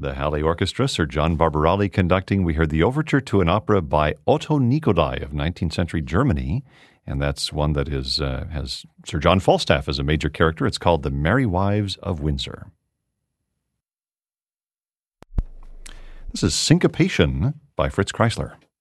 The Halle Orchestra, Sir John Barbarelli conducting. We heard the overture to an opera by Otto Nikodai of 19th century Germany, and that's one that has Sir John Falstaff as a major character. It's called The Merry Wives of Windsor. This is Syncopation by Fritz Kreisler.